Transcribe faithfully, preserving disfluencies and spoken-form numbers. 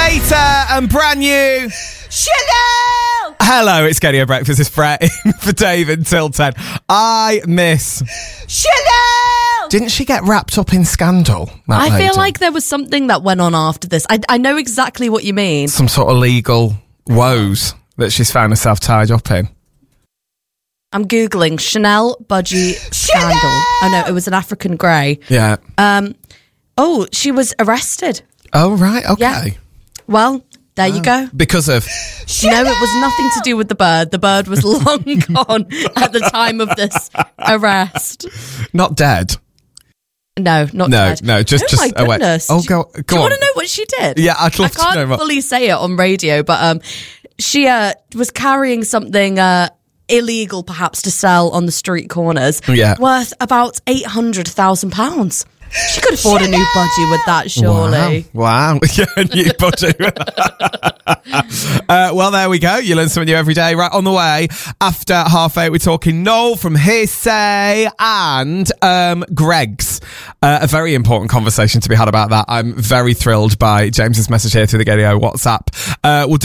Later and brand new Chanel! Hello, it's Getty Breakfast. It's Brett in for Dave until ten. I miss Chanel! Didn't she get wrapped up in scandal? that I lady? feel like there was something that went on after this. I, I know exactly what you mean. Some sort of legal woes that she's found herself tied up in. I'm Googling Chanel budgie scandal. Oh no, it was an African grey. Yeah. Um. Oh, she was arrested. Oh, right. Okay. Yeah. Well, there you go. Because of... No, it was nothing to do with the bird. The bird was long gone at the time of this arrest. Not dead. No, not No, dead. no, just- oh just- my oh, wait. goodness. Oh, go- Do go you on. want to know what she did? Yeah, I'd love I can't to know what- fully say it on radio, but um, she uh, was carrying something uh, illegal, perhaps, to sell on the street corners. Yeah. Worth about eight hundred thousand pounds. She could afford a new budgie with that, surely. Wow. wow. Yeah, a new budgie. uh, well, there we go. You learn something new every day. Right on the way, after half eight, we're talking Noel from Hearsay and um, Greg's. Uh, a very important conversation to be had about that. I'm very thrilled by James's message here through the Getty O WhatsApp. Uh, we'll do